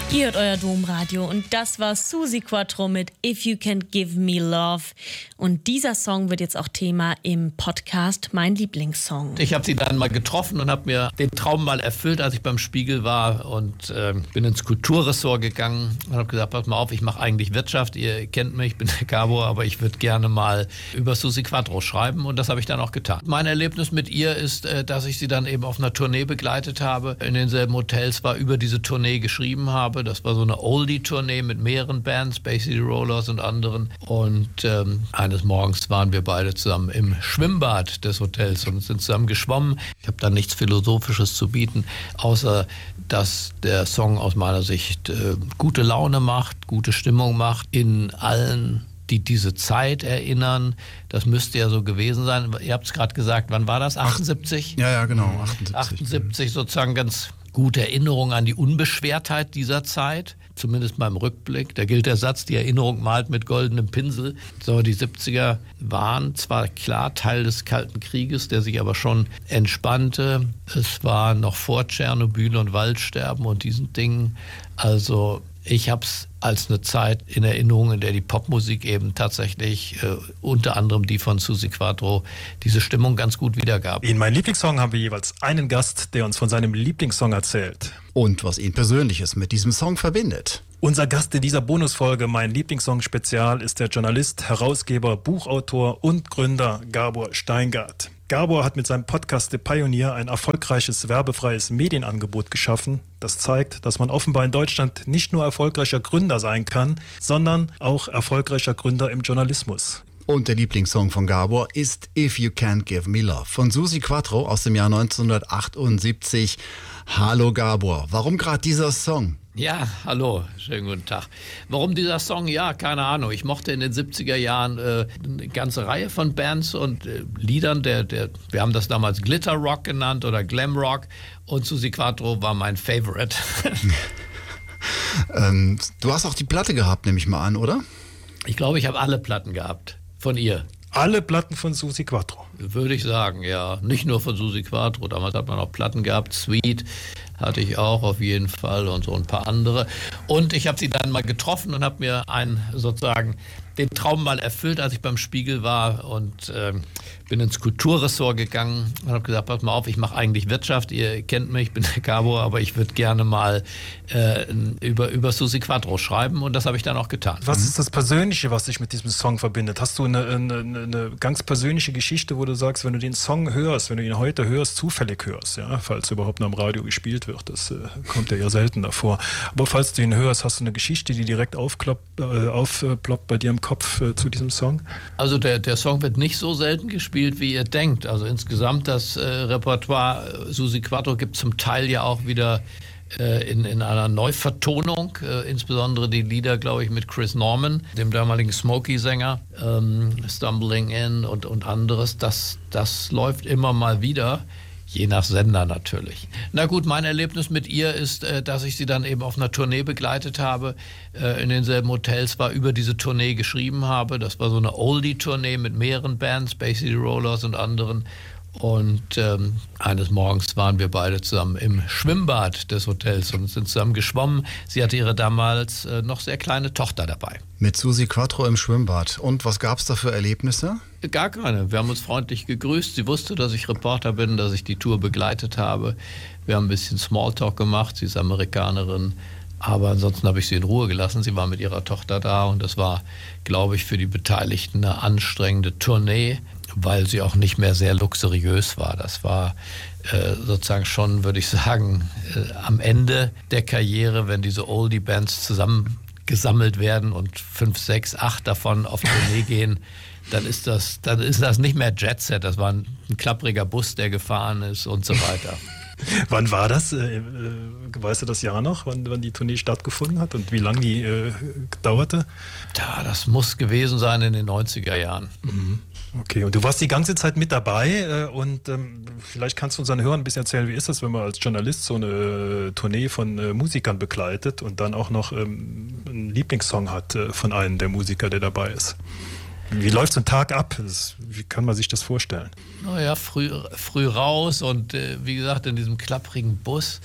Ihr hört euer Domradio und das war Suzi Quatro mit If You Can't Give Me Love. Und dieser Song wird jetzt auch Thema im Podcast Mein Lieblingssong. Ich habe sie dann mal getroffen und habe mir den Traum mal erfüllt, als ich beim Spiegel war und bin ins Kulturressort gegangen und habe gesagt, pass mal auf, ich mache eigentlich Wirtschaft, ihr kennt mich, ich bin der Gabor, aber ich würde gerne mal über Suzi Quatro schreiben und das habe ich dann auch getan. Mein Erlebnis mit ihr ist, dass ich sie dann eben auf einer Tournee begleitet habe, in denselben Hotels war, über diese Tournee geschrieben habe. Das war so eine Oldie-Tournee mit mehreren Bands, Bay City Rollers und anderen. Und eines Morgens waren wir beide zusammen im Schwimmbad des Hotels und sind zusammen geschwommen. Ich habe da nichts Philosophisches zu bieten, außer dass der Song aus meiner Sicht gute Laune macht, gute Stimmung macht in allen, die diese Zeit erinnern. Das müsste ja so gewesen sein. Ihr habt es gerade gesagt, wann war das? 78? Ja, genau, 78 sozusagen ganz gute Erinnerung an die Unbeschwertheit dieser Zeit, zumindest beim Rückblick. Da gilt der Satz, die Erinnerung malt mit goldenem Pinsel. So, die 70er waren zwar klar Teil des Kalten Krieges, der sich aber schon entspannte. Es war noch vor Tschernobyl und Waldsterben und diesen Dingen. Also ich habe es als eine Zeit in Erinnerung, in der die Popmusik eben tatsächlich, unter anderem die von Suzi Quatro, diese Stimmung ganz gut wiedergab. In meinem Lieblingssong haben wir jeweils einen Gast, der uns von seinem Lieblingssong erzählt. Und was ihn Persönliches mit diesem Song verbindet. Unser Gast in dieser Bonusfolge, mein Lieblingssong-Spezial, ist der Journalist, Herausgeber, Buchautor und Gründer Gabor Steingart. Gabor hat mit seinem Podcast The Pioneer ein erfolgreiches werbefreies Medienangebot geschaffen. Das zeigt, dass man offenbar in Deutschland nicht nur erfolgreicher Gründer sein kann, sondern auch erfolgreicher Gründer im Journalismus. Und der Lieblingssong von Gabor ist If You Can't Give Me Love von Suzi Quatro aus dem Jahr 1978. Hallo Gabor, warum gerade dieser Song? Ja, hallo, schönen guten Tag. Warum dieser Song? Ja, keine Ahnung. Ich mochte in den 70er Jahren eine ganze Reihe von Bands und Liedern. Wir haben das damals Glitter Rock genannt oder Glam Rock und Suzi Quatro war mein Favorite. Du hast auch die Platte gehabt, nehme ich mal an, oder? Ich glaube, ich habe alle Platten gehabt von ihr. Alle Platten von Suzi Quatro? Würde ich sagen, ja. Nicht nur von Suzi Quatro. Damals hat man auch Platten gehabt. Sweet hatte ich auch auf jeden Fall und so ein paar andere. Und ich habe sie dann mal getroffen und habe mir den Traum mal erfüllt, als ich beim Spiegel war und bin ins Kulturressort gegangen und habe gesagt, pass mal auf, ich mache eigentlich Wirtschaft, ihr kennt mich, ich bin der Gabor, aber ich würde gerne mal über Suzi Quatro schreiben und das habe ich dann auch getan. Was ist das Persönliche, was dich mit diesem Song verbindet? Hast du eine ganz persönliche Geschichte, wo du sagst, wenn du den Song hörst, wenn du ihn heute hörst, zufällig hörst, ja, falls überhaupt noch im Radio gespielt wird, das kommt ja eher selten davor, aber falls du ihn hörst, hast du eine Geschichte, die direkt aufploppt bei dir im Kopf zu diesem Song? Also der Song wird nicht so selten gespielt, wie ihr denkt. Also insgesamt das Repertoire Suzi Quatro gibt zum Teil ja auch wieder in einer Neuvertonung, insbesondere die Lieder, glaube ich, mit Chris Norman, dem damaligen Smokey-Sänger, Stumbling In und anderes. Das läuft immer mal wieder. Je nach Sender natürlich. Na gut, mein Erlebnis mit ihr ist, dass ich sie dann eben auf einer Tournee begleitet habe, in denselben Hotels war, über diese Tournee geschrieben habe. Das war so eine Oldie-Tournee mit mehreren Bands, Bay City Rollers und anderen. Und eines Morgens waren wir beide zusammen im Schwimmbad des Hotels und sind zusammen geschwommen. Sie hatte ihre damals noch sehr kleine Tochter dabei. Mit Suzi Quatro im Schwimmbad. Und was gab es da für Erlebnisse? Gar keine. Wir haben uns freundlich gegrüßt. Sie wusste, dass ich Reporter bin, dass ich die Tour begleitet habe. Wir haben ein bisschen Smalltalk gemacht. Sie ist Amerikanerin. Aber ansonsten habe ich sie in Ruhe gelassen. Sie war mit ihrer Tochter da und das war, glaube ich, für die Beteiligten eine anstrengende Tournee, weil sie auch nicht mehr sehr luxuriös war. Das war sozusagen schon, würde ich sagen, am Ende der Karriere, wenn diese Oldie-Bands zusammengesammelt werden und 5, 6, 8 davon auf Tournee gehen, dann ist das nicht mehr Jet-Set. Das war ein klappriger Bus, der gefahren ist und so weiter. Wann war das? Weißt du das Jahr noch, wann die Tournee stattgefunden hat und wie lange die dauerte? Ja, das muss gewesen sein in den 90er Jahren. Mhm. Okay, und du warst die ganze Zeit mit dabei und vielleicht kannst du unseren Hörern ein bisschen erzählen, wie ist das, wenn man als Journalist so eine Tournee von Musikern begleitet und dann auch noch einen Lieblingssong hat von einem der Musiker, der dabei ist? Wie läuft so ein Tag ab? Wie kann man sich das vorstellen? Naja, früh raus und wie gesagt in diesem klapprigen Bus.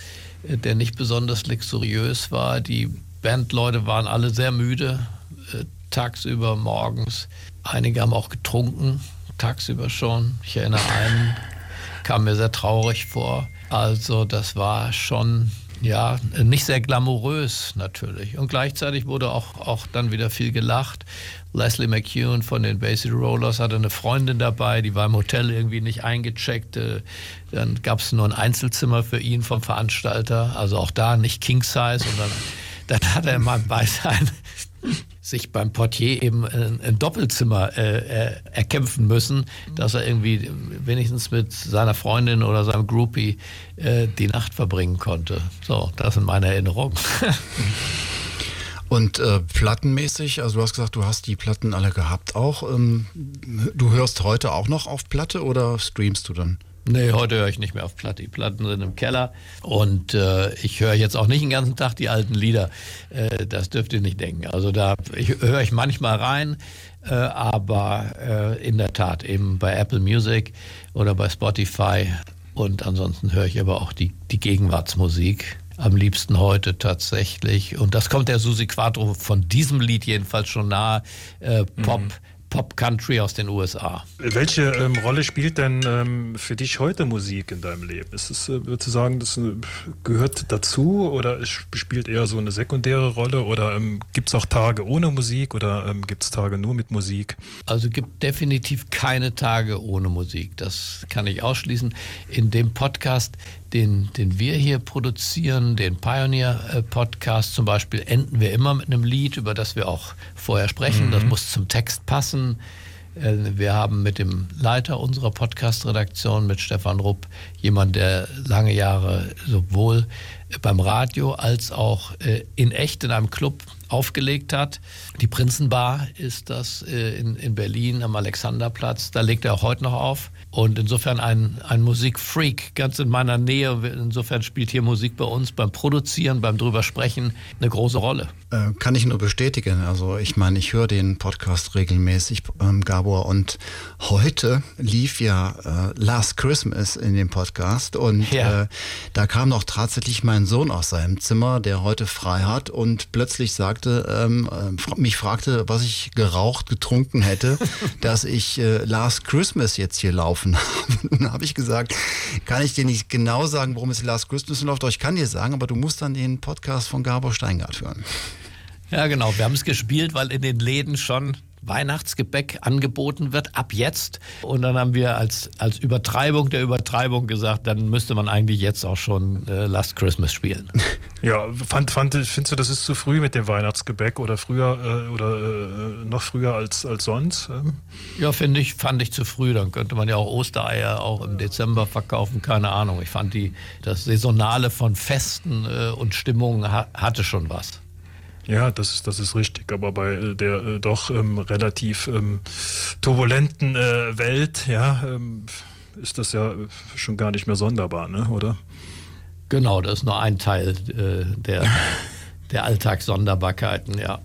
der nicht besonders luxuriös war. Die Bandleute waren alle sehr müde, tagsüber, morgens. Einige haben auch getrunken, tagsüber schon. Ich erinnere einen, kam mir sehr traurig vor. Also das war schon, ja, nicht sehr glamourös natürlich. Und gleichzeitig wurde auch dann wieder viel gelacht. Leslie McCune von den Bay City Rollers hatte eine Freundin dabei, die war im Hotel irgendwie nicht eingecheckt. Dann gab es nur ein Einzelzimmer für ihn vom Veranstalter, also auch da nicht King Size. Und dann hat er in meinem Beisein sich beim Portier eben ein Doppelzimmer erkämpfen müssen, dass er irgendwie wenigstens mit seiner Freundin oder seinem Groupie die Nacht verbringen konnte. So, das sind meine Erinnerungen. Und plattenmäßig, also du hast gesagt, du hast die Platten alle gehabt auch. Du hörst heute auch noch auf Platte oder streamst du dann? Nee, heute höre ich nicht mehr auf Platte. Die Platten sind im Keller und ich höre jetzt auch nicht den ganzen Tag die alten Lieder. Das dürft ihr nicht denken. Also da höre ich manchmal rein, aber in der Tat eben bei Apple Music oder bei Spotify. Und ansonsten höre ich aber auch die Gegenwartsmusik. Am liebsten heute tatsächlich. Und das kommt der Susi Quatro von diesem Lied jedenfalls schon nahe. Pop-Country aus den USA. Welche Rolle spielt denn für dich heute Musik in deinem Leben? Ist es, würdest du sagen, das gehört dazu oder es spielt eher so eine sekundäre Rolle oder gibt es auch Tage ohne Musik oder gibt es Tage nur mit Musik? Also gibt definitiv keine Tage ohne Musik. Das kann ich ausschließen. In dem Podcast, den wir hier produzieren, den Pioneer-Podcast zum Beispiel, enden wir immer mit einem Lied, über das wir auch vorher sprechen. Das muss zum Text passen. Wir haben mit dem Leiter unserer Podcast-Redaktion, mit Stefan Rupp, jemand, der lange Jahre sowohl beim Radio als auch in echt in einem Club aufgelegt hat. Die Prinzenbar ist das in Berlin am Alexanderplatz. Da legt er auch heute noch auf. Und insofern ein Musikfreak, ganz in meiner Nähe. Insofern spielt hier Musik bei uns beim Produzieren, beim drüber sprechen eine große Rolle. Kann ich nur bestätigen. Also ich meine, ich höre den Podcast regelmäßig, Gabor. Und heute lief ja Last Christmas in dem Podcast. Und da kam noch tatsächlich mein Sohn aus seinem Zimmer, der heute frei hat und plötzlich sagte, mich fragte, was ich geraucht, getrunken hätte, dass ich Last Christmas jetzt hier laufen habe. Dann habe ich gesagt, kann ich dir nicht genau sagen, worum es Last Christmas läuft, doch ich kann dir sagen, aber du musst dann den Podcast von Gabor Steingart hören. Ja, genau. Wir haben es gespielt, weil in den Läden schon Weihnachtsgebäck angeboten wird, ab jetzt. Und dann haben wir als Übertreibung der Übertreibung gesagt, dann müsste man eigentlich jetzt auch schon Last Christmas spielen. Ja, findest du, das ist zu früh mit dem Weihnachtsgebäck oder früher noch früher als sonst? Ja, fand ich zu früh. Dann könnte man ja auch Ostereier auch im Dezember verkaufen, keine Ahnung. Ich fand das Saisonale von Festen und Stimmungen hatte schon was. Ja, das ist richtig, aber bei der doch relativ turbulenten Welt, ist das ja schon gar nicht mehr sonderbar, ne, oder? Genau, das ist nur ein Teil der Alltagssonderbarkeiten, ja.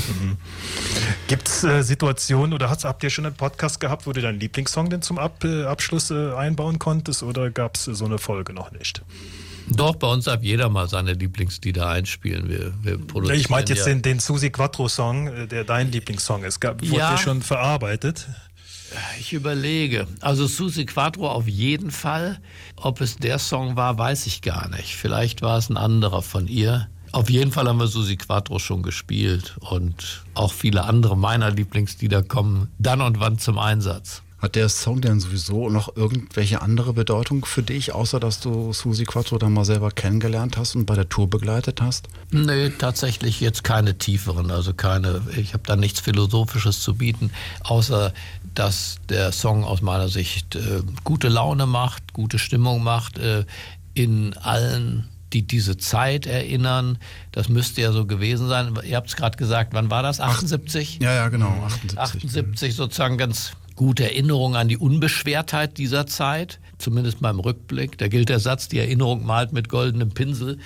Gibt es Situationen oder habt ihr schon einen Podcast gehabt, wo du deinen Lieblingssong denn zum Abschluss einbauen konntest oder gab es so eine Folge noch nicht? Doch, bei uns darf jeder mal seine Lieblingslieder einspielen. Wir produzieren. Ich meinte jetzt den Susi Quatro-Song, der dein Lieblingssong ist. Wurde der schon verarbeitet? Ich überlege. Also Susi Quatro auf jeden Fall. Ob es der Song war, weiß ich gar nicht. Vielleicht war es ein anderer von ihr. Auf jeden Fall haben wir Susi Quatro schon gespielt. Und auch viele andere meiner Lieblingslieder kommen dann und wann zum Einsatz. Hat der Song denn sowieso noch irgendwelche andere Bedeutung für dich, außer dass du Susi Quatro dann mal selber kennengelernt hast und bei der Tour begleitet hast? Nee, tatsächlich jetzt keine tieferen, ich habe da nichts Philosophisches zu bieten, außer dass der Song aus meiner Sicht gute Laune macht, gute Stimmung macht, in allen, die diese Zeit erinnern. Das müsste ja so gewesen sein. Ihr habt es gerade gesagt, wann war das? 78? Ja, genau, 78. 78 sozusagen ganz gute Erinnerung an die Unbeschwertheit dieser Zeit, zumindest beim Rückblick. Da gilt der Satz, die Erinnerung malt mit goldenem Pinsel.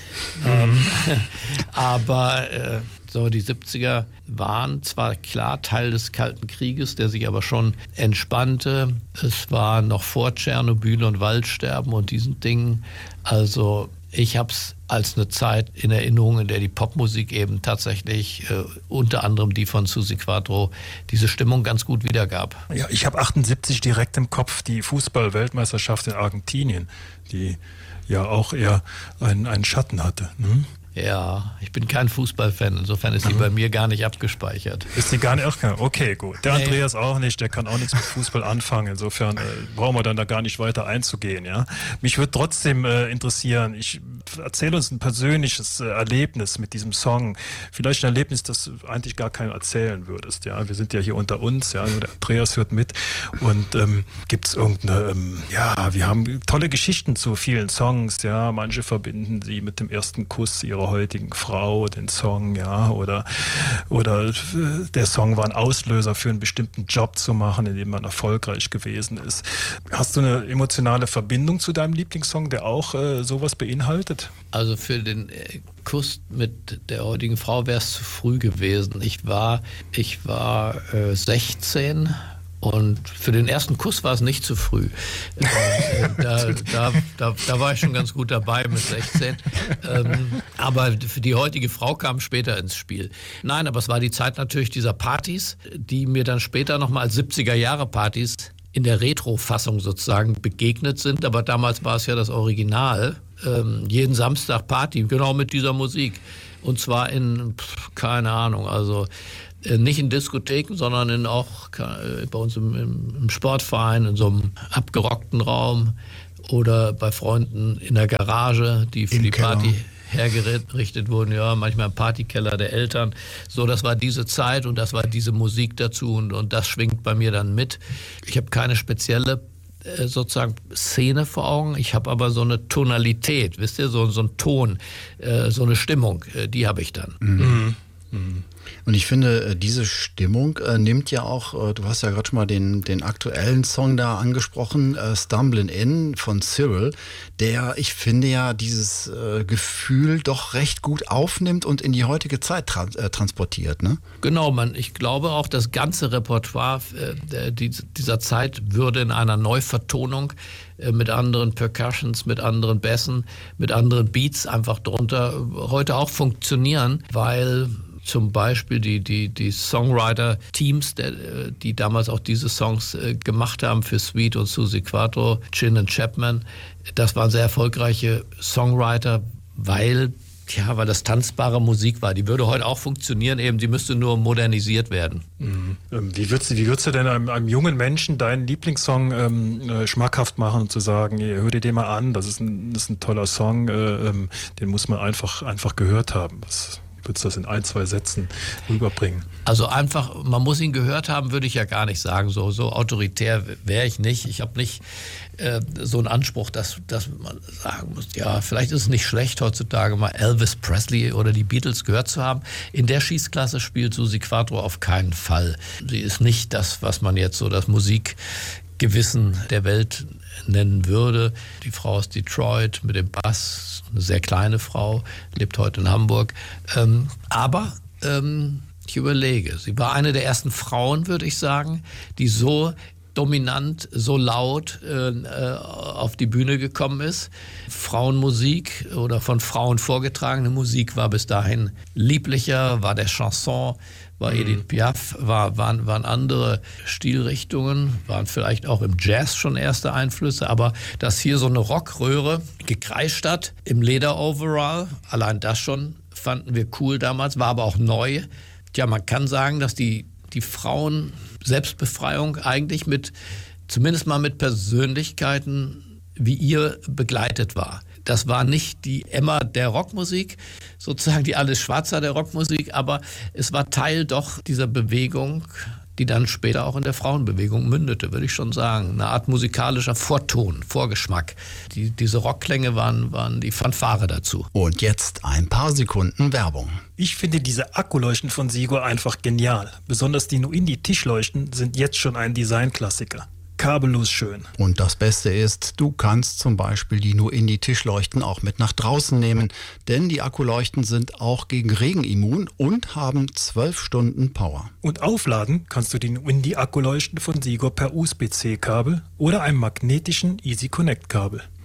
Aber so die 70er waren zwar klar Teil des Kalten Krieges, der sich aber schon entspannte. Es war noch vor Tschernobyl und Waldsterben und diesen Dingen. Also Ich habe es als eine Zeit in Erinnerung, in der die Popmusik eben tatsächlich, unter anderem die von Susi Quatro, diese Stimmung ganz gut wiedergab. Ja, ich habe 78 direkt im Kopf die Fußball-Weltmeisterschaft in Argentinien, die ja auch eher einen Schatten hatte. Ne? Ja, ich bin kein Fußballfan, insofern ist sie bei mir gar nicht abgespeichert. Ist die gar nicht? Okay, gut. Der Andreas auch nicht, der kann auch nichts mit Fußball anfangen. Insofern brauchen wir dann da gar nicht weiter einzugehen. Ja? Mich würde trotzdem interessieren, ich erzähle uns ein persönliches Erlebnis mit diesem Song. Vielleicht ein Erlebnis, das du eigentlich gar keinem erzählen würdest. Ja? Wir sind ja hier unter uns, ja? Nur der Andreas hört mit. Und gibt es irgendeine, wir haben tolle Geschichten zu vielen Songs. Ja? Manche verbinden sie mit dem ersten Kuss ihrer heutigen Frau, den Song, ja, oder der Song war ein Auslöser für einen bestimmten Job zu machen, in dem man erfolgreich gewesen ist. Hast du eine emotionale Verbindung zu deinem Lieblingssong, der auch sowas beinhaltet? Also für den Kuss mit der heutigen Frau wäre es zu früh gewesen. Ich war 16. Und für den ersten Kuss war es nicht zu früh. Da war ich schon ganz gut dabei mit 16. Aber für die heutige Frau kam später ins Spiel. Nein, aber es war die Zeit natürlich dieser Partys, die mir dann später nochmal als 70er-Jahre-Partys in der Retro-Fassung sozusagen begegnet sind. Aber damals war es ja das Original. Jeden Samstag Party, genau mit dieser Musik. Und zwar in, keine Ahnung, also nicht in Diskotheken, sondern auch bei uns im Sportverein, in so einem abgerockten Raum oder bei Freunden in der Garage, die für die Party hergerichtet wurden, ja, manchmal im Partykeller der Eltern. So, das war diese Zeit und das war diese Musik dazu und das schwingt bei mir dann mit. Ich habe keine spezielle sozusagen Szene vor Augen, ich habe aber so eine Tonalität, wisst ihr, so ein Ton, so eine Stimmung, die habe ich dann. Mhm. Und ich finde, diese Stimmung nimmt ja auch, du hast ja gerade schon mal den aktuellen Song da angesprochen, Stumbling In von Cyril, der, ich finde ja, dieses Gefühl doch recht gut aufnimmt und in die heutige Zeit transportiert, ne? Genau, ich glaube auch, das ganze Repertoire dieser Zeit würde in einer Neuvertonung mit anderen Percussions, mit anderen Bässen, mit anderen Beats einfach drunter heute auch funktionieren, weil zum Beispiel die Songwriter-Teams, die damals auch diese Songs gemacht haben für Sweet und Suzi Quatro, Chin und Chapman, das waren sehr erfolgreiche Songwriter, weil das tanzbare Musik war. Die würde heute auch funktionieren, eben, die müsste nur modernisiert werden. Mhm. Wie würdest du denn einem jungen Menschen deinen Lieblingssong schmackhaft machen und zu sagen, hör dir den mal an, das ist ein toller Song, den muss man einfach gehört haben. Würdest du das in 1, 2 Sätzen rüberbringen? Also einfach, man muss ihn gehört haben, würde ich ja gar nicht sagen. So autoritär wäre ich nicht. Ich habe nicht so einen Anspruch, dass man sagen muss, ja, vielleicht ist es nicht schlecht, heutzutage mal Elvis Presley oder die Beatles gehört zu haben. In der Schießklasse spielt Suzi Quatro auf keinen Fall. Sie ist nicht das, was man jetzt so das Musikgewissen der Welt nennen würde. Die Frau aus Detroit mit dem Bass, eine sehr kleine Frau, lebt heute in Hamburg. Aber ich überlege, sie war eine der ersten Frauen, würde ich sagen, die so dominant, so laut auf die Bühne gekommen ist. Frauenmusik oder von Frauen vorgetragene Musik war bis dahin lieblicher, war der Chanson, war Edith Piaf, waren andere Stilrichtungen, waren vielleicht auch im Jazz schon erste Einflüsse, aber dass hier so eine Rockröhre gekreischt hat im Lederoverall, allein das schon fanden wir cool damals, war aber auch neu. Tja, man kann sagen, dass die Frauen Selbstbefreiung eigentlich zumindest mal mit Persönlichkeiten wie ihr begleitet war. Das war nicht die Emma der Rockmusik, sozusagen die Alice Schwarzer der Rockmusik, aber es war Teil doch dieser Bewegung, die dann später auch in der Frauenbewegung mündete, würde ich schon sagen. Eine Art musikalischer Vorton, Vorgeschmack. Diese Rockklänge waren die Fanfare dazu. Und jetzt ein paar Sekunden Werbung. Ich finde diese Akkuleuchten von Sigur einfach genial. Besonders die Nuindi-Tischleuchten sind jetzt schon ein Designklassiker. Kabellos schön. Und das Beste ist, du kannst zum Beispiel die Nuindi-Tischleuchten auch mit nach draußen nehmen, denn die Akkuleuchten sind auch gegen Regen immun und haben 12 Stunden Power. Und aufladen kannst du die Nuindi-Akkuleuchten von Sigur per USB-C-Kabel oder einem magnetischen Easy Connect-Kabel.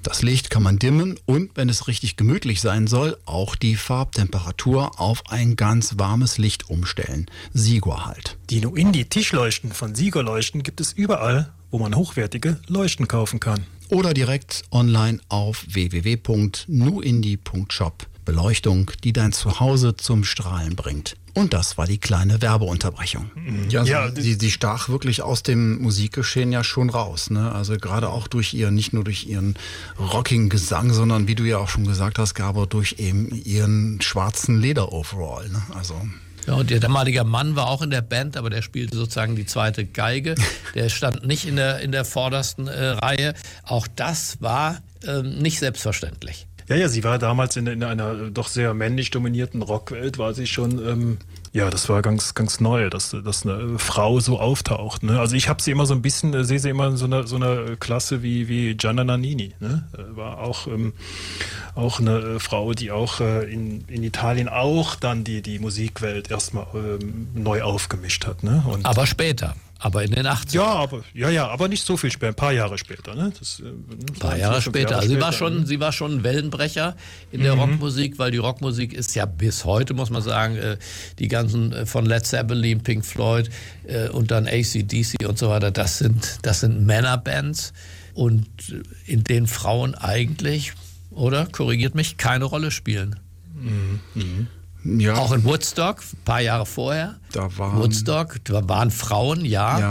Das Licht kann man dimmen und, wenn es richtig gemütlich sein soll, auch die Farbtemperatur auf ein ganz warmes Licht umstellen. Sigor halt. Die NuIndi-Tischleuchten von Sigor Leuchten gibt es überall, wo man hochwertige Leuchten kaufen kann. Oder direkt online auf www.nuindi.shop. Beleuchtung, die dein Zuhause zum Strahlen bringt. Und das war die kleine Werbeunterbrechung. Ja, sie stach wirklich aus dem Musikgeschehen ja schon raus. Ne? Also gerade auch nicht nur durch ihren rockigen Gesang, sondern wie du ja auch schon gesagt hast, Gabor, durch eben ihren schwarzen Leder-Overall. Ne? Also... Ja, und ihr damaliger Mann war auch in der Band, aber der spielte sozusagen die zweite Geige. Der stand nicht in der vordersten Reihe. Auch das war nicht selbstverständlich. Ja, sie war damals in einer doch sehr männlich dominierten Rockwelt, war sie schon, das war ganz, ganz neu, dass eine Frau so auftaucht. Ne? Also ich habe sie immer so ein bisschen, sehe sie immer in so einer Klasse wie Gianna Nannini. Ne? War auch eine Frau, die auch in Italien auch dann die Musikwelt erstmal neu aufgemischt hat. Ne? Aber später. Aber in den 80ern. Ja, aber nicht so viel später, ein paar Jahre später. Ne? Ein paar Jahre später. Also sie war schon ein Wellenbrecher in der Rockmusik, weil die Rockmusik ist ja bis heute, muss man sagen, die ganzen von Led Zeppelin, Pink Floyd und dann AC/DC und so weiter, das sind Männerbands und in denen Frauen eigentlich, oder, korrigiert mich, keine Rolle spielen. Ja. Auch in Woodstock, ein paar Jahre vorher. Da waren Frauen,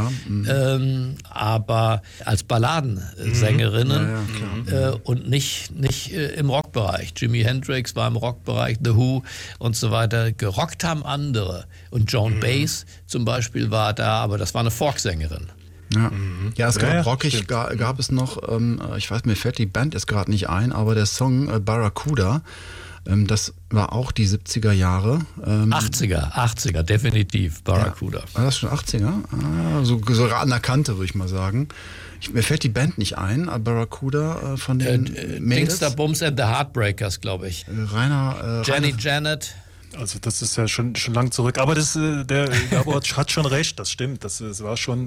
aber als Balladensängerinnen und nicht im Rockbereich. Jimi Hendrix war im Rockbereich, The Who und so weiter. Gerockt haben andere. Und Joan Baez zum Beispiel war da, aber das war eine Folksängerin. Ja, es gab rockig, gab es noch, ich weiß, mir fällt die Band jetzt gerade nicht ein, aber der Song Barracuda, das war auch die 70er Jahre. 80er, definitiv, Barracuda. Ja, war das schon 80er? So an der Kante, würde ich mal sagen. Mir fällt die Band nicht ein, Barracuda von den Mädels. Dingster Bums and the Heartbreakers, glaube ich. Janet. Also das ist ja schon lang zurück. Aber der Gabor hat schon recht, das stimmt. Das war schon...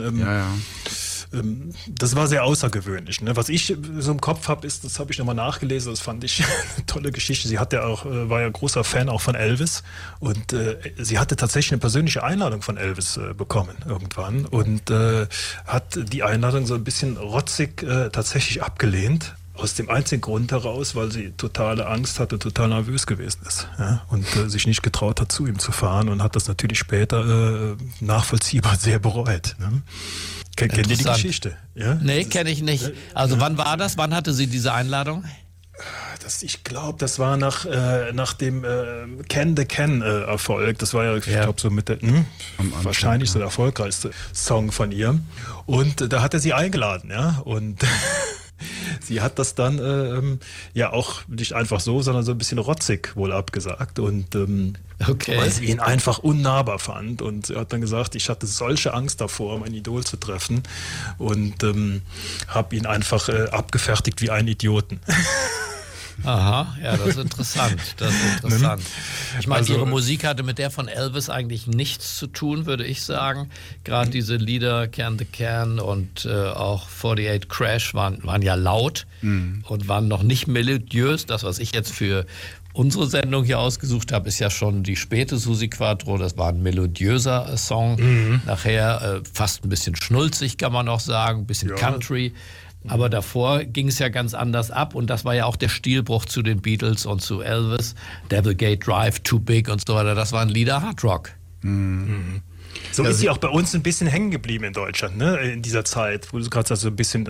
das war sehr außergewöhnlich. Ne? Was ich so im Kopf habe, das habe ich nochmal nachgelesen, das fand ich eine tolle Geschichte. Sie war ja großer Fan auch von Elvis und sie hatte tatsächlich eine persönliche Einladung von Elvis bekommen irgendwann und hat die Einladung so ein bisschen rotzig tatsächlich abgelehnt. Aus dem einzigen Grund heraus, weil sie totale Angst hatte, total nervös gewesen ist, ja? Und sich nicht getraut hat, zu ihm zu fahren und hat das natürlich später nachvollziehbar sehr bereut. Ne? Kennt ihr die Geschichte? Ja? Nee, kenne ich nicht. Also wann war das? Wann hatte sie diese Einladung? Ich glaube, das war nach dem Can the Can Erfolg. Das war ja, ich glaube, so mit der wahrscheinlich so der erfolgreichste Song von ihr. Und da hat er sie eingeladen, ja. Und sie hat das dann auch nicht einfach so, sondern so ein bisschen rotzig wohl abgesagt. Und weil sie ihn einfach unnahbar fand. Und sie hat dann gesagt, ich hatte solche Angst davor, mein Idol zu treffen. Und habe ihn einfach abgefertigt wie einen Idioten. Aha, ja, das ist interessant. Ich meine, ihre Musik hatte mit der von Elvis eigentlich nichts zu tun, würde ich sagen. Gerade diese Lieder Can the Can und auch 48 Crash waren ja laut und waren noch nicht melodiös. Das, was ich jetzt für unsere Sendung hier ausgesucht habe, ist ja schon die späte Susi Quatro. Das war ein melodiöser Song. Nachher fast ein bisschen schnulzig, kann man auch sagen, ein bisschen Country. Aber davor ging es ja ganz anders ab und das war ja auch der Stilbruch zu den Beatles und zu Elvis. Devil Gate Drive, Too Big und so weiter, das waren Lieder Hard Rock. So ist sie auch bei uns ein bisschen hängen geblieben in Deutschland, ne? In dieser Zeit, wo du gerade sagst, so ein bisschen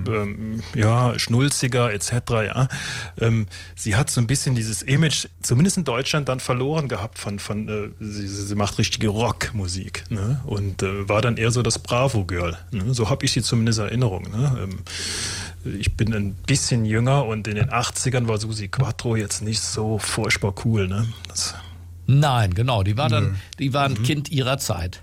schnulziger etc. Ja? Sie hat so ein bisschen dieses Image, zumindest in Deutschland, dann verloren gehabt sie macht richtige Rockmusik, ne? Und war dann eher so das Bravo-Girl. Ne? So habe ich sie zumindest in Erinnerung. Ne? Ich bin ein bisschen jünger und in den 80ern war Susi Quatro jetzt nicht so furchtbar cool. Ne? Nein, genau, die war ein Kind ihrer Zeit.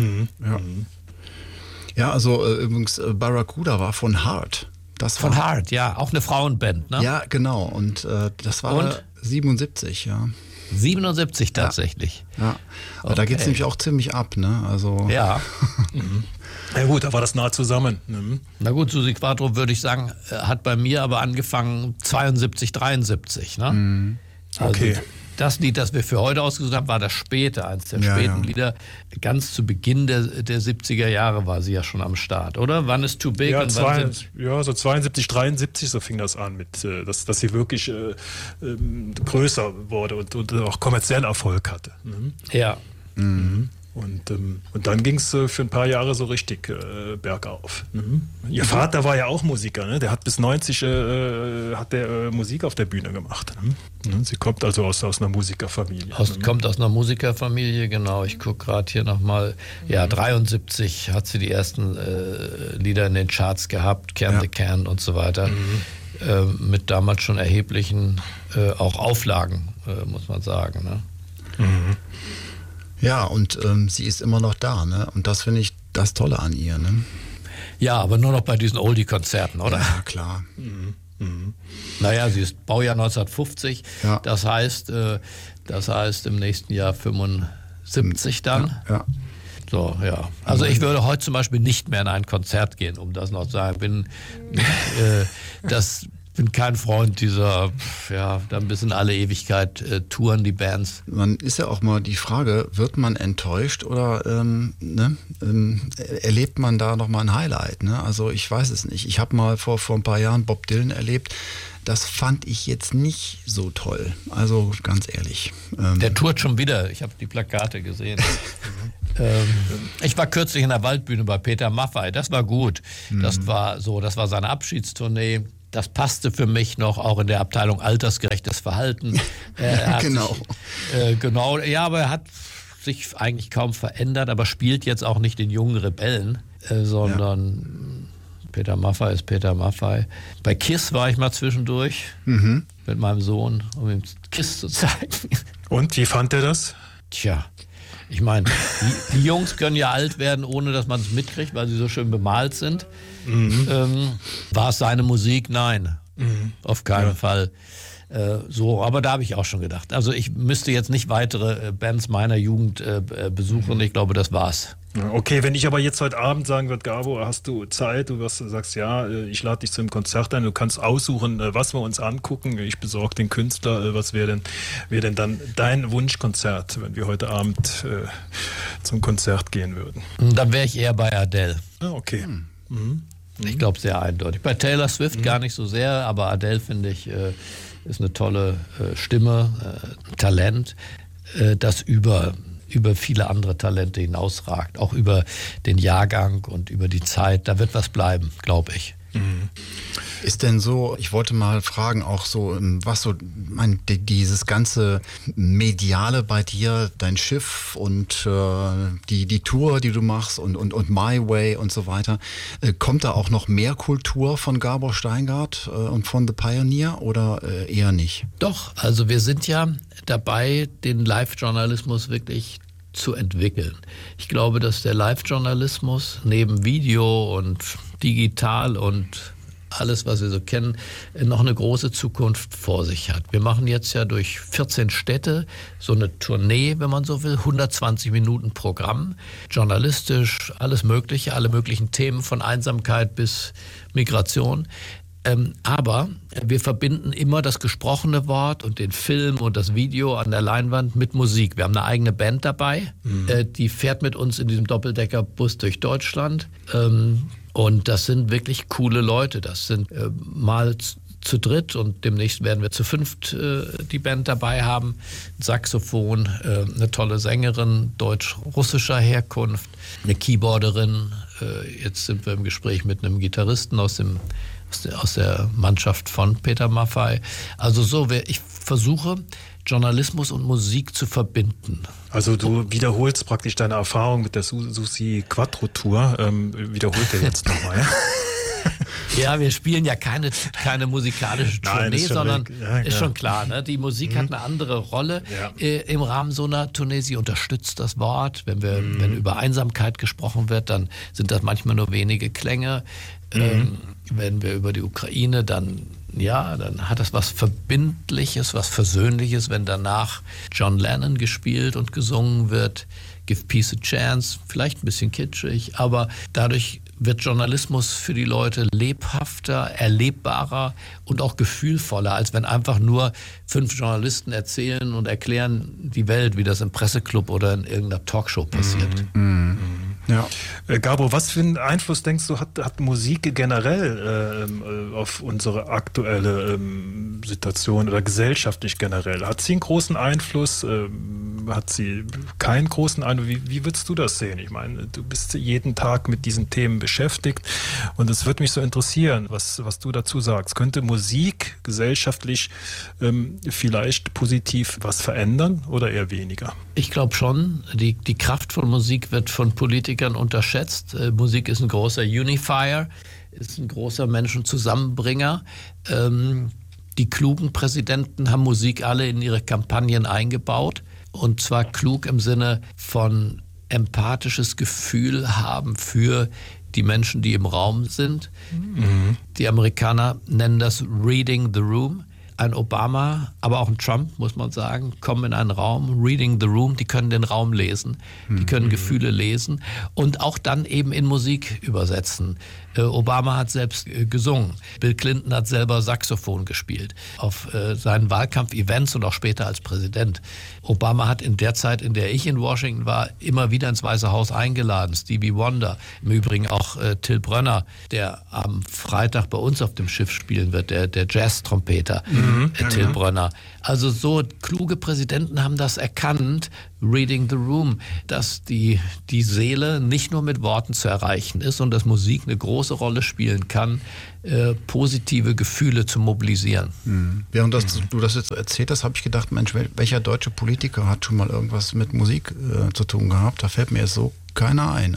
Ja, also übrigens, Barracuda war von Heart. Von Heart, ja, auch eine Frauenband, ne? Ja, genau, und das war 77, ja. 77 tatsächlich. Ja. Okay. Da geht es nämlich auch ziemlich ab, ne? Also ja. Ja gut, da war das nah zusammen. Na gut, Susi Quatro, würde ich sagen, hat bei mir aber angefangen 72, 73. Ne? Okay. Also das Lied, das wir für heute ausgesucht haben, war das späte, eins der späten Lieder. Ganz zu Beginn der 70er Jahre war sie ja schon am Start, oder? Wann ist Too Big? Ja, und so 72, 73, so fing das an, mit, dass sie wirklich größer wurde und auch kommerziell Erfolg hatte. Ja. Und dann ging es für ein paar Jahre so richtig bergauf. Ihr Vater war ja auch Musiker, ne? Der hat bis 90 Musik auf der Bühne gemacht. Sie kommt also aus einer Musikerfamilie. Kommt aus einer Musikerfamilie, genau. Ich gucke gerade hier nochmal. Ja, 73 hat sie die ersten Lieder in den Charts gehabt, Can the Can und so weiter. Mit damals schon erheblichen auch Auflagen, muss man sagen. Ne? Ja, und sie ist immer noch da, ne? Und das finde ich das Tolle an ihr, ne? Ja, aber nur noch bei diesen Oldie-Konzerten, oder? Ja, klar. Naja, sie ist Baujahr 1950. Ja. Das heißt im nächsten Jahr 75 dann. Ja. So, ja. Also ich würde heute zum Beispiel nicht mehr in ein Konzert gehen, um das noch zu sagen. Bin kein Freund dieser, da ein bisschen alle Ewigkeit touren die Bands. Man ist ja auch mal die Frage, wird man enttäuscht oder erlebt man da nochmal ein Highlight? Ne? Also ich weiß es nicht. Ich habe mal vor ein paar Jahren Bob Dylan erlebt. Das fand ich jetzt nicht so toll. Also ganz ehrlich. Der tourt schon wieder. Ich habe die Plakate gesehen. Ich war kürzlich in der Waldbühne bei Peter Maffay. Das war gut. Das war seine Abschiedstournee. Das passte für mich noch, auch in der Abteilung altersgerechtes Verhalten. Genau. Genau, ja, aber er hat sich eigentlich kaum verändert, aber spielt jetzt auch nicht den jungen Rebellen, sondern Peter Maffay ist Peter Maffay. Bei KISS war ich mal zwischendurch mit meinem Sohn, um ihm KISS zu zeigen. Und, wie fand er das? Tja, ich meine, die Jungs können ja alt werden, ohne dass man es mitkriegt, weil sie so schön bemalt sind. War es seine Musik? Nein, auf keinen Fall. Aber da habe ich auch schon gedacht. Also ich müsste jetzt nicht weitere Bands meiner Jugend besuchen. Ich glaube, das war's. Okay, wenn ich aber jetzt heute Abend sagen würde, Gabo, hast du Zeit? Du sagst, ja, ich lade dich zu einem Konzert ein. Du kannst aussuchen, was wir uns angucken. Ich besorge den Künstler. Was wäre denn dann dein Wunschkonzert, wenn wir heute Abend zum Konzert gehen würden? Dann wäre ich eher bei Adele. Ah, okay. Ich glaube, sehr eindeutig. Bei Taylor Swift gar nicht so sehr, aber Adele, finde ich, ist eine tolle Stimme, Talent, das über viele andere Talente hinausragt, auch über den Jahrgang und über die Zeit. Da wird was bleiben, glaube ich. Ist denn so, ich wollte mal fragen, auch so, was so, dieses ganze Mediale bei dir, dein Schiff und die Tour, die du machst und My Way und so weiter, kommt da auch noch mehr Kultur von Gabor Steingart und von The Pioneer oder eher nicht? Doch, also wir sind ja dabei, den Live-Journalismus wirklich zu entwickeln. Ich glaube, dass der Live-Journalismus neben Video und digital und alles, was wir so kennen, noch eine große Zukunft vor sich hat. Wir machen jetzt ja durch 14 Städte so eine Tournee, wenn man so will, 120 Minuten Programm, journalistisch, alles Mögliche, alle möglichen Themen von Einsamkeit bis Migration. Aber wir verbinden immer das gesprochene Wort und den Film und das Video an der Leinwand mit Musik. Wir haben eine eigene Band dabei, die fährt mit uns in diesem Doppeldeckerbus durch Deutschland. Und das sind wirklich coole Leute. Das sind mal zu dritt und demnächst werden wir zu fünft die Band dabei haben. Ein Saxophon, eine tolle Sängerin deutsch-russischer Herkunft, eine Keyboarderin. Jetzt sind wir im Gespräch mit einem Gitarristen aus der Mannschaft von Peter Maffay. Also ich versuche, Journalismus und Musik zu verbinden. Also du wiederholst praktisch deine Erfahrung mit der Susi Quatro Tour. Wiederholt er jetzt nochmal, ja? Ja, wir spielen ja keine musikalische Tournee, sondern ist schon klar, ne? Die Musik hat eine andere Rolle im Rahmen so einer Tournee. Sie unterstützt das Wort. Wenn über Einsamkeit gesprochen wird, dann sind das manchmal nur wenige Klänge. Wenn wir über die Ukraine, dann hat das was Verbindliches, was Versöhnliches, wenn danach John Lennon gespielt und gesungen wird. Give Peace a Chance, vielleicht ein bisschen kitschig, aber dadurch wird Journalismus für die Leute lebhafter, erlebbarer und auch gefühlvoller, als wenn einfach nur 5 Journalisten erzählen und erklären die Welt, wie das im Presseclub oder in irgendeiner Talkshow passiert. Ja. Gabor, was für einen Einfluss denkst du, hat Musik generell auf unsere aktuelle Situation oder gesellschaftlich generell? Hat sie einen großen Einfluss? Hat sie keinen großen Einfluss? Wie würdest du das sehen? Ich meine, du bist jeden Tag mit diesen Themen beschäftigt und es würde mich so interessieren, was du dazu sagst. Könnte Musik gesellschaftlich vielleicht positiv was verändern oder eher weniger? Ich glaube schon. Die Kraft von Musik wird von Politikern unterschätzt. Musik ist ein großer Unifier, ist ein großer Menschenzusammenbringer. Die klugen Präsidenten haben Musik alle in ihre Kampagnen eingebaut. Und zwar klug im Sinne von empathisches Gefühl haben für die Menschen, die im Raum sind. Die Amerikaner nennen das Reading the Room. Ein Obama, aber auch ein Trump, muss man sagen, kommen in einen Raum, reading the room, die können den Raum lesen, die können Gefühle lesen und auch dann eben in Musik übersetzen. Obama hat selbst gesungen, Bill Clinton hat selber Saxophon gespielt auf seinen Wahlkampf-Events und auch später als Präsident. Obama hat in der Zeit, in der ich in Washington war, immer wieder ins Weiße Haus eingeladen, Stevie Wonder, im Übrigen auch Till Brönner, der am Freitag bei uns auf dem Schiff spielen wird, der Jazz-Trompeter. Till Brönner. Also so kluge Präsidenten haben das erkannt, reading the room, dass die Seele nicht nur mit Worten zu erreichen ist und dass Musik eine große Rolle spielen kann, positive Gefühle zu mobilisieren. Während du das jetzt erzählt hast, habe ich gedacht, Mensch, welcher deutsche Politiker hat schon mal irgendwas mit Musik zu tun gehabt? Da fällt mir jetzt so keiner ein.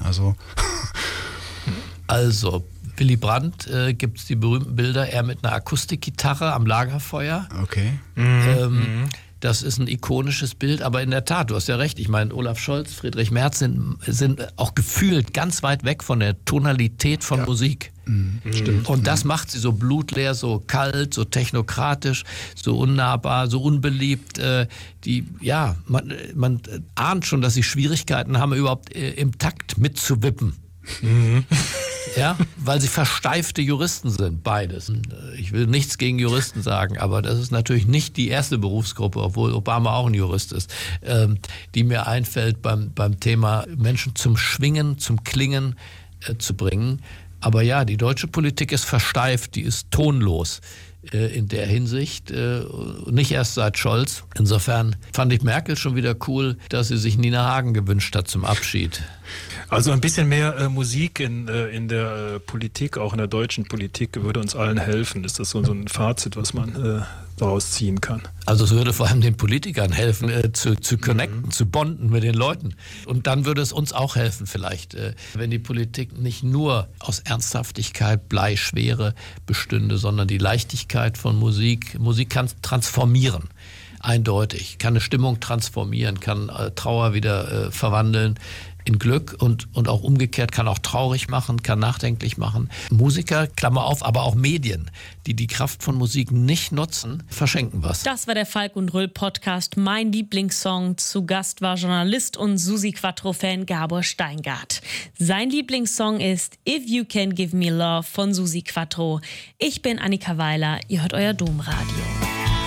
Also Willy Brandt gibt es die berühmten Bilder, er mit einer Akustikgitarre am Lagerfeuer. Okay. Das ist ein ikonisches Bild, aber in der Tat, du hast ja recht, ich meine, Olaf Scholz, Friedrich Merz sind auch gefühlt ganz weit weg von der Tonalität von Musik. Stimmt. Und das macht sie so blutleer, so kalt, so technokratisch, so unnahbar, so unbeliebt. Man ahnt schon, dass sie Schwierigkeiten haben, überhaupt im Takt mitzuwippen. Ja, weil sie versteifte Juristen sind, beides. Ich will nichts gegen Juristen sagen, aber das ist natürlich nicht die erste Berufsgruppe, obwohl Obama auch ein Jurist ist, die mir einfällt beim Thema Menschen zum Schwingen, zum Klingen zu bringen. Aber ja, die deutsche Politik ist versteift, die ist tonlos in der Hinsicht, nicht erst seit Scholz. Insofern fand ich Merkel schon wieder cool, dass sie sich Nina Hagen gewünscht hat zum Abschied. Also ein bisschen mehr Musik in der Politik, auch in der deutschen Politik, würde uns allen helfen. Ist das so ein Fazit, was man daraus ziehen kann? Also es würde vor allem den Politikern helfen, zu connecten, zu bonden mit den Leuten. Und dann würde es uns auch helfen vielleicht, wenn die Politik nicht nur aus Ernsthaftigkeit, Bleischwere bestünde, sondern die Leichtigkeit von Musik. Musik kann transformieren. Eindeutig. Kann eine Stimmung transformieren, kann Trauer wieder verwandeln in Glück und auch umgekehrt, kann auch traurig machen, kann nachdenklich machen. Musiker, Klammer auf, aber auch Medien, die Kraft von Musik nicht nutzen, verschenken was. Das war der Falk und Röll Podcast, mein Lieblingssong. Zu Gast war Journalist und Susi Quattro-Fan Gabor Steingart. Sein Lieblingssong ist If You Can Give Me Love von Susi Quattro. Ich bin Annika Weiler, ihr hört euer Domradio.